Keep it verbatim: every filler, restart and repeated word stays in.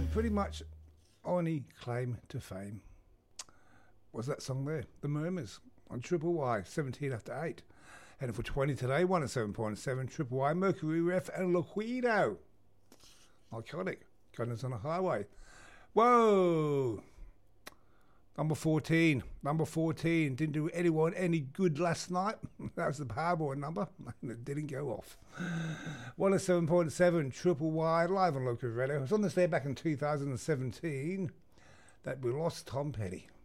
pretty much only claim to fame was that song there, The Murmurs, on Triple Y, seventeen after eight. And for twenty today, one oh seven point seven, Triple Y, Mercury Ref and Liquido. Iconic. Gunners on a Highway. Whoa! Number fourteen. Number fourteen. Didn't do anyone any good last night. That was the Powerboy number. And it didn't go off. one oh seven point seven, Triple Y, live on Local Radio. It was on this day back in two thousand seventeen that we lost Tom Petty.